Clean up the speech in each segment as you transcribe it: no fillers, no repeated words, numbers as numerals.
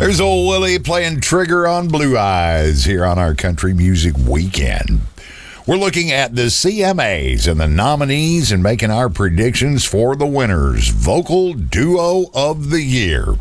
There's old Willie playing Trigger on Blue Eyes here on our Country Music Weekend. We're looking at the CMAs and the nominees and making our predictions for the winners. Vocal Duo of the Year.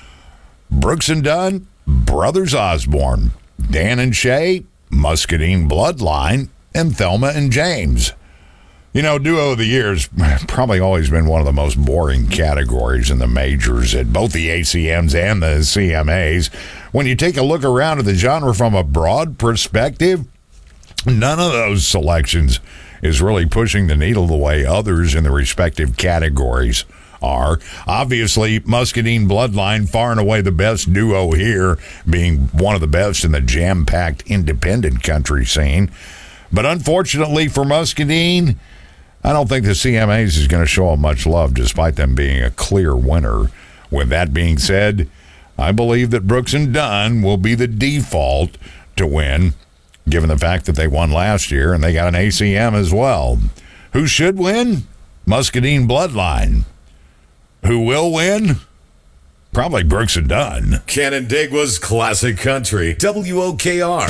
Brooks and Dunn, Brothers Osborne. Dan and Shay, Muscadine Bloodline, and Thelma and James. You know, Duo of the Year has probably always been one of the most boring categories in the majors at both the ACMs and the CMAs. When you take a look around at the genre from a broad perspective, none of those selections is really pushing the needle the way others in the respective categories are. Obviously, Muscadine Bloodline, far and away the best duo here, being one of the best in the jam-packed independent country scene. But unfortunately for Muscadine, I don't think the CMAs is going to show them much love, despite them being a clear winner. With that being said, I believe that Brooks and Dunn will be the default to win, given the fact that they won last year and they got an ACM as well. Who should win? Muscadine Bloodline. Who will win? Probably Brooks and Dunn. Canandaigua's Classic Country, WOKR.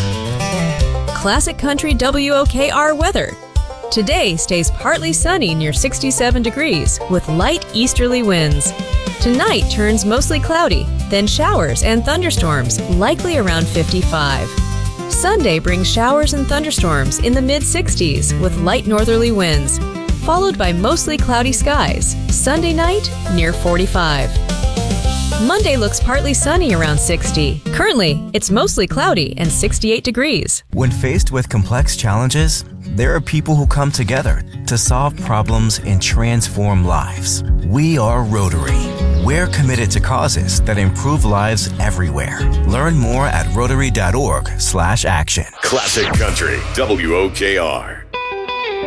Classic Country WOKR weather. Today stays partly sunny near 67 degrees with light easterly winds. Tonight turns mostly cloudy, then showers and thunderstorms, likely around 55. Sunday brings showers and thunderstorms in the mid-60s with light northerly winds, followed by mostly cloudy skies. Sunday night, near 45. Monday looks partly sunny around 60. Currently, it's mostly cloudy and 68 degrees. When faced with complex challenges, there are people who come together to solve problems and transform lives. We are Rotary. We're committed to causes that improve lives everywhere. Learn more at Rotary.org/action. Classic Country, WOKR.